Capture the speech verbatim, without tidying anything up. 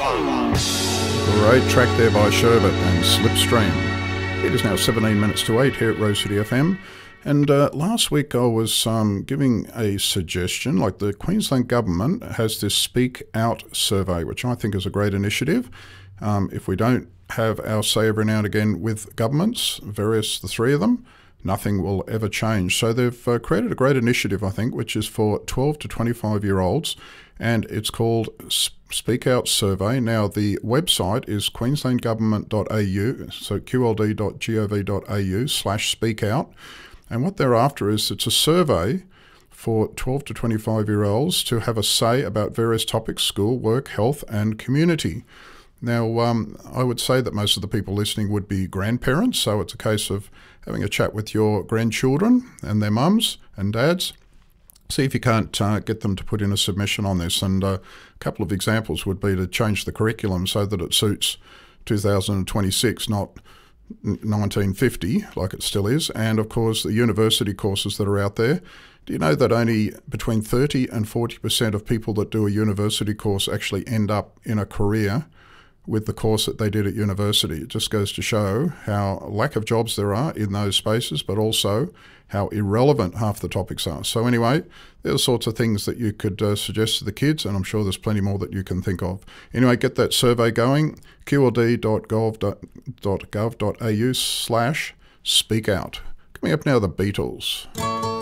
Great track there by Sherbet and Slipstream. It is now seventeen minutes to eight here at Rose City F M. And uh, last week I was um, giving a suggestion, like the Queensland Government has this Speak Out survey, which I think is a great initiative. Um, if we don't have our say every now and again with governments, various, the three of them, nothing will ever change. So they've uh, created a great initiative, I think, which is for twelve to twenty-five year olds, and it's called Speak Out Survey. Now the website is queensland government dot a u, so q l d dot gov dot a u slash speak out. And what they're after is it's a survey for twelve to twenty-five year olds to have a say about various topics: school, work, health and community. Now, um, I would say that most of the people listening would be grandparents, so it's a case of having a chat with your grandchildren and their mums and dads. See if you can't uh, get them to put in a submission on this. And uh, a couple of examples would be to change the curriculum so that it suits two thousand twenty-six, not nineteen fifty, like it still is. And of course, the university courses that are out there. Do you know that only between thirty and forty percent of people that do a university course actually end up in a career with the course that they did at university? It just goes to show how lack of jobs there are in those spaces, but also how irrelevant half the topics are. So anyway, there are sorts of things that you could uh, suggest to the kids, and I'm sure there's plenty more that you can think of. Anyway, get that survey going, q l d dot gov dot a u slash speak out. Coming up now, the Beatles.